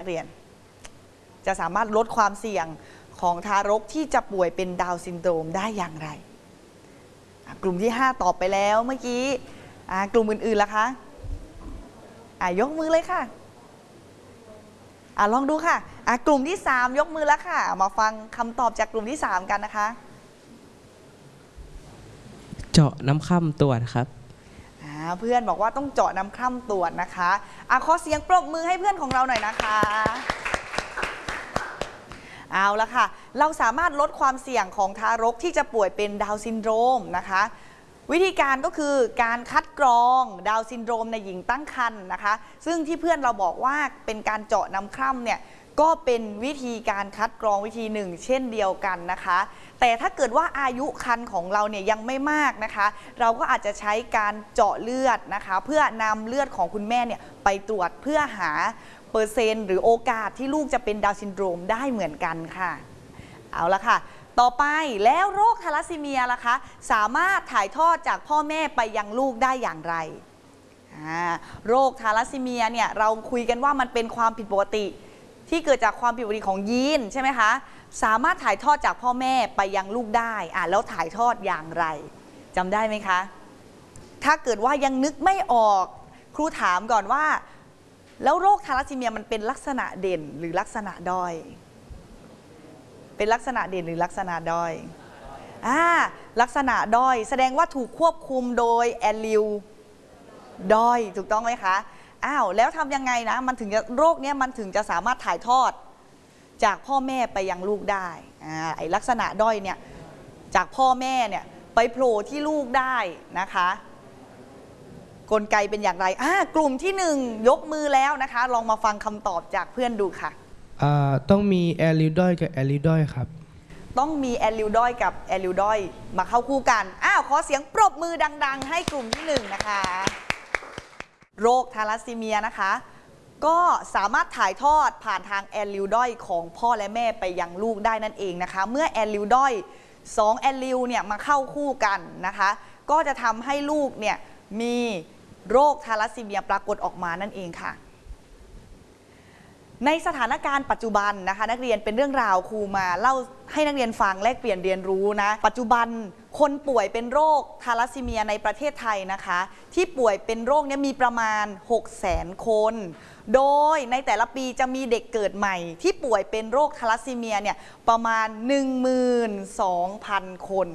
นักเรียนจะสามารถลดความเสี่ยงของทารกที่จะป่วยเป็นดาวน์ซินโดรมได้อย่างไรกลุ่มที่5ตอบไปแล้วเมื่อกี้กลุ่มอื่นๆล่ะคะยกมือเลยค่ะลองดูค่ะกลุ่มที่3ยกมือแล้วค่ะมาฟังคำตอบจากกลุ่มที่3กันนะคะเจาะน้ำค่ำตรวจครับเพื่อนบอกว่าต้องเจาะน้ำคร่ำตรวจนะคะขอเสียงปรบมือให้เพื่อนของเราหน่อยนะคะเอาละค่ะเราสามารถลดความเสี่ยงของทารกที่จะป่วยเป็นดาวน์ซินโดรมนะคะวิธีการก็คือการคัดกรองดาวน์ซินโดรมในหญิงตั้งครรภ์นะคะซึ่งที่เพื่อนเราบอกว่าเป็นการเจาะน้ำคร่ำเนี่ยก็เป็นวิธีการคัดกรองวิธีหนึ่งเช่นเดียวกันนะคะแต่ถ้าเกิดว่าอายุครรภ์ของเราเนี่ยยังไม่มากนะคะเราก็อาจจะใช้การเจาะเลือดนะคะเพื่อนำเลือดของคุณแม่เนี่ยไปตรวจเพื่อหาเปอร์เซ็นต์หรือโอกาสที่ลูกจะเป็นดาวน์ซินโดรมได้เหมือนกันค่ะเอาละค่ะต่อไปแล้วโรคทาลัสซีเมียล่ะคะสามารถถ่ายทอดจากพ่อแม่ไปยังลูกได้อย่างไรโรคทาลัสซีเมียเนี่ยเราคุยกันว่ามันเป็นความผิดปกติที่เกิดจากความผิดปกติของยีนใช่ไหมคะสามารถถ่ายทอดจากพ่อแม่ไปยังลูกได้แล้วถ่ายทอดอย่างไรจำได้ไหมคะถ้าเกิดว่ายังนึกไม่ออกครูถามก่อนว่าแล้วโรคทาลัสซีเมียมันเป็นลักษณะเด่นหรือลักษณะด้อยเป็นลักษณะเด่นหรือลักษณะด้อยลักษณะด้อยแสดงว่าถูกควบคุมโดยแอลลิลด้อยถูกต้องไหมคะแล้วทำยังไงนะมันถึงจะโรคนี้มันถึงจะสามารถถ่ายทอดจากพ่อแม่ไปยังลูกได้ไอ้ลักษณะด้อยเนี่ยจากพ่อแม่เนี่ยไปโผล่ที่ลูกได้นะคะกลไกเป็นอย่างไรกลุ่มที่1ยกมือแล้วนะคะลองมาฟังคำตอบจากเพื่อนดูค่ะต้องมีแอลลิลดอยกับแอลลิลดอยครับต้องมีแอลลิลดอยกับแอลลิลดอยมาเข้าคู่กันขอเสียงปรบมือดังๆให้กลุ่มที่1นะคะโรคทาลัสซีเมียนะคะก็สามารถถ่ายทอดผ่านทางแอลลิลดอยของพ่อและแม่ไปยังลูกได้นั่นเองนะคะเมื่อแอลลิลดอย2แอลลิลเนี่ยมาเข้าคู่กันนะคะก็จะทำให้ลูกเนี่ยมีโรคทาลัสซีเมียปรากฏออกมานั่นเองค่ะในสถานการณ์ปัจจุบันนะคะนักเรียนเป็นเรื่องราวครูมาเล่าให้นักเรียนฟังแลกเปลี่ยนเรียนรู้นะปัจจุบันคนป่วยเป็นโรคทาลัสซีเมียในประเทศไทยนะคะที่ป่วยเป็นโรคนี้มีประมาณ 600,000 คนโดยในแต่ละปีจะมีเด็กเกิดใหม่ที่ป่วยเป็นโรคทาลัสซีเมียเนี่ยประมาณ 12,000 คน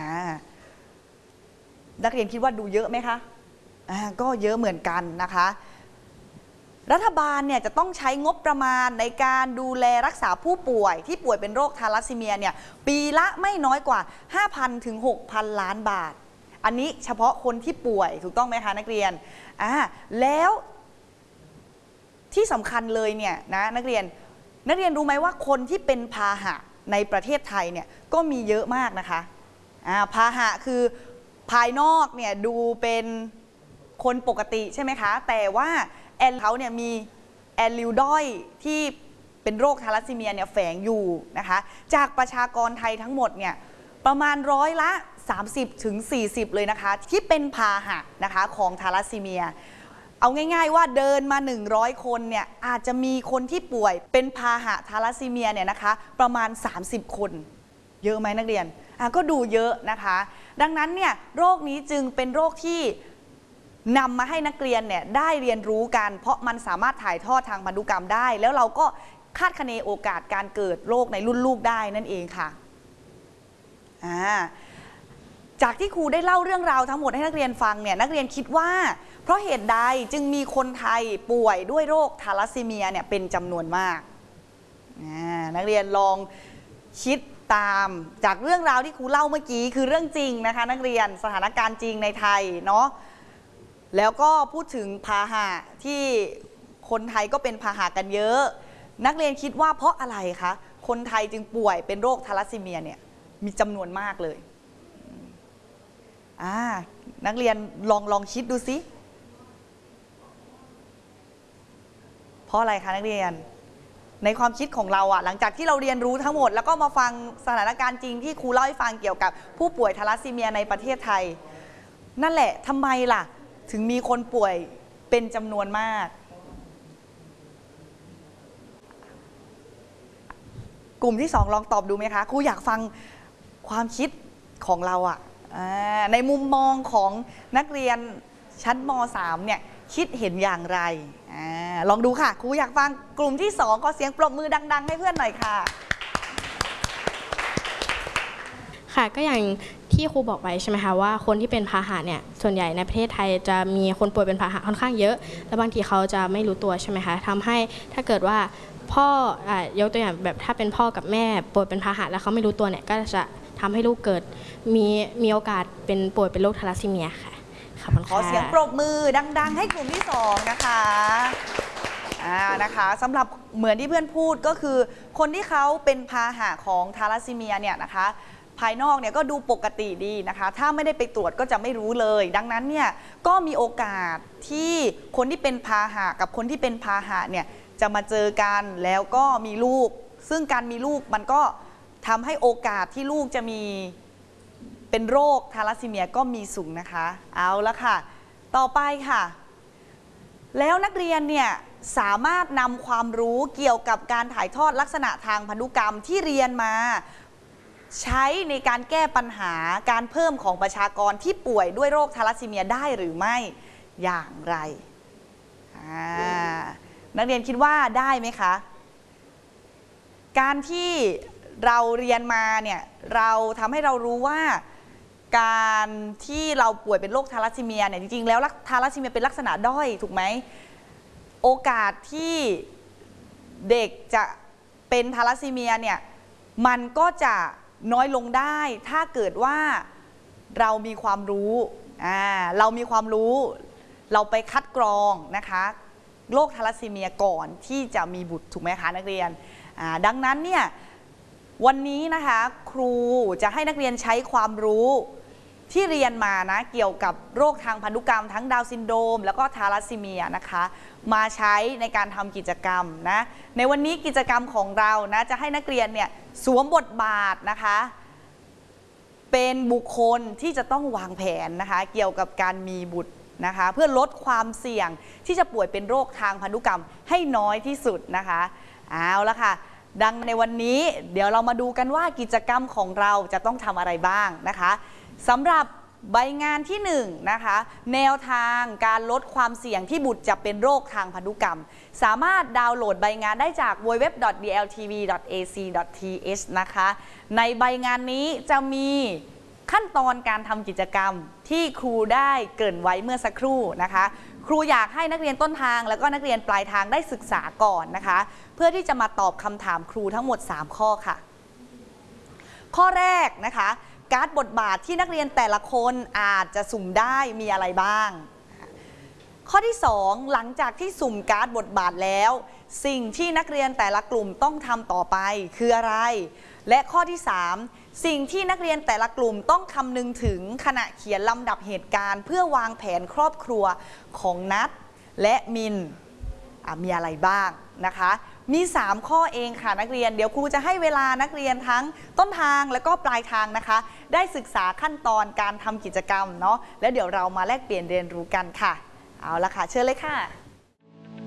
นักเรียนคิดว่าดูเยอะไหมคะก็เยอะเหมือนกันนะคะรัฐบาลเนี่ยจะต้องใช้งบประมาณในการดูแลรักษาผู้ป่วยที่ป่วยเป็นโรคทาลัสซีเมียเนี่ยปีละไม่น้อยกว่า 5,000 ถึง 6,000 ล้านบาทอันนี้เฉพาะคนที่ป่วยถูกต้องไหมคะนักเรียนแล้วที่สำคัญเลยเนี่ยนะนักเรียนรู้ไหมว่าคนที่เป็นพาหะในประเทศไทยเนี่ยก็มีเยอะมากนะคะพาหะคือภายนอกเนี่ยดูเป็นคนปกติใช่ไหมคะแต่ว่าเขาเนี่ยมีแอลลิลดอยที่เป็นโรคทาลัสซีเมียเนี่ยแฝงอยู่นะคะจากประชากรไทยทั้งหมดเนี่ยประมาณ30 ถึง 40เลยนะคะที่เป็นพาหะนะคะของทาลัสซีเมียเอาง่ายๆว่าเดินมา100คนเนี่ยอาจจะมีคนที่ป่วยเป็นพาหะทาลัสซีเมียเนี่ยนะคะประมาณ30คนเยอะไหมนักเรียนก็ดูเยอะนะคะดังนั้นเนี่ยโรคนี้จึงเป็นโรคที่นำมาให้นักเรียนเนี่ยได้เรียนรู้กันเพราะมันสามารถถ่ายทอดทางพันธุกรรมได้แล้วเราก็คาดคะเนโอกาสการเกิดโรคในรุ่นลูกได้นั่นเองค่ะจากที่ครูได้เล่าเรื่องราวทั้งหมดให้นักเรียนฟังเนี่ยนักเรียนคิดว่าเพราะเหตุใดจึงมีคนไทยป่วยด้วยโรคทาลัสซีเมียเนี่ยเป็นจำนวนมากนักเรียนลองคิดตามจากเรื่องราวที่ครูเล่าเมื่อกี้คือเรื่องจริงนะคะนักเรียนสถานการณ์จริงในไทยเนาะแล้วก็พูดถึงพาหะที่คนไทยก็เป็นพาหะกันเยอะนักเรียนคิดว่าเพราะอะไรคะคนไทยจึงป่วยเป็นโรคทาลัสซีเมียเนี่ยมีจำนวนมากเลยนักเรียนลองคิดดูสิเพราะอะไรคะนักเรียนในความคิดของเราหลังจากที่เราเรียนรู้ทั้งหมดแล้วก็มาฟังสถานการณ์จริงที่ครูเล่าให้ฟังเกี่ยวกับผู้ป่วยทาลัสซีเมียในประเทศไทยนั่นแหละทำไมล่ะถึงมีคนป่วยเป็นจำนวนมากกลุ่มที่ 2ลองตอบดูไหมคะครูอยากฟังความคิดของเราอะในมุมมองของนักเรียนชั้นม.3 เนี่ยคิดเห็นอย่างไรลองดูค่ะครูอยากฟังกลุ่มที่ 2ขอเสียงปรบมือดังๆให้เพื่อนหน่อยค่ะค่ะก็อย่างที่ครูบอกไว้ใช่ไหมคะว่าคนที่เป็นพาหะเนี่ยส่วนใหญ่ในประเทศไทยจะมีคนป่วยเป็นพาหะค่อนข้างเยอะและบางทีเขาจะไม่รู้ตัวใช่ไหมคะทำให้ถ้าเกิดว่าพ่อยกตัวอย่างแบบถ้าเป็นพ่อกับแม่ป่วยเป็นพาหะแล้วเขาไม่รู้ตัวเนี่ยก็จะทำให้ลูกเกิดมีโอกาสเป็นป่วยเป็นโรคทาลัสซีเมียค่ะขอเสียงปรบมือดังๆให้กลุ่มที่ 2นะคะสำหรับเหมือนที่เพื่อนพูดก็คือคนที่เขาเป็นพาหะของทาลัสซีเมียเนี่ยนะคะภายนอกเนี่ยก็ดูปกติดีนะคะถ้าไม่ได้ไปตรวจก็จะไม่รู้เลยดังนั้นเนี่ยก็มีโอกาสที่คนที่เป็นพาหะกับคนที่เป็นพาหะเนี่ยจะมาเจอกันแล้วก็มีลูกซึ่งการมีลูกมันก็ทำให้โอกาสที่ลูกจะมีเป็นโรคทาลัสซีเมียก็มีสูงนะคะเอาละค่ะต่อไปค่ะแล้วนักเรียนเนี่ยสามารถนำความรู้เกี่ยวกับการถ่ายทอดลักษณะทางพันธุกรรมที่เรียนมาใช้ในการแก้ปัญหาการเพิ่มของประชากรที่ป่วยด้วยโรคทาลัสซีเมียได้หรือไม่อย่างไรนักเรียนคิดว่าได้ไหมคะการที่เราเรียนมาเนี่ยเราทำให้เรารู้ว่าการที่เราป่วยเป็นโรคทาลัสซีเมียเนี่ยจริงๆแล้วทาลัสซีเมียเป็นลักษณะด้อยถูกไหมโอกาสที่เด็กจะเป็นทาลัสซีเมียเนี่ยมันก็จะน้อยลงได้ถ้าเกิดว่าเรามีความรู้เราไปคัดกรองนะคะโรคทาลัสซีเมียก่อนที่จะมีบุตรถูกไหมคะนักเรียนดังนั้นเนี่ยวันนี้นะคะครูจะให้นักเรียนใช้ความรู้ที่เรียนมานะเกี่ยวกับโรคทางพันธุกรรมทั้งดาวน์ซินโดรมแล้วก็ทาลัสซีเมียนะคะมาใช้ในการทำกิจกรรมนะในวันนี้กิจกรรมของเรานะจะให้นักเรียนเนี่ยสวมบทบาทนะคะเป็นบุคคลที่จะต้องวางแผนนะคะเกี่ยวกับการมีบุตรนะคะเพื่อลดความเสี่ยงที่จะป่วยเป็นโรคทางพันธุกรรมให้น้อยที่สุดนะคะเอาละค่ะดังในวันนี้เดี๋ยวเรามาดูกันว่ากิจกรรมของเราจะต้องทำอะไรบ้างนะคะสำหรับใบงานที่1นะคะแนวทางการลดความเสี่ยงที่บุตรจะเป็นโรคทางพันธุกรรมสามารถดาวน์โหลดใบงานได้จาก www.dltv.ac.th นะคะในใบงานนี้จะมีขั้นตอนการทำกิจกรรมที่ครูได้เกริ่นไว้เมื่อสักครู่นะคะครูอยากให้นักเรียนต้นทางแล้วก็นักเรียนปลายทางได้ศึกษาก่อนนะคะเพื่อที่จะมาตอบคำถามครูทั้งหมด3ข้อค่ะข้อแรกนะคะการ์ดบทบาทที่นักเรียนแต่ละคนอาจจะสุ่มได้มีอะไรบ้างข้อที่2หลังจากที่สุ่มการ์ดบทบาทแล้วสิ่งที่นักเรียนแต่ละกลุ่มต้องทำต่อไปคืออะไรและข้อที่3สิ่งที่นักเรียนแต่ละกลุ่มต้องคำนึงถึงขณะเขียนลำดับเหตุการณ์เพื่อวางแผนครอบครัวของนัทและมินมีอะไรบ้างนะคะมี3ข้อเองค่ะนักเรียนเดี๋ยวครูจะให้เวลานักเรียนทั้งต้นทางและก็ปลายทางนะคะได้ศึกษาขั้นตอนการทำกิจกรรมเนาะแล้วเดี๋ยวเรามาแลกเปลี่ยนเรียนรู้กันค่ะเอาละค่ะเชิญเลยค่ะ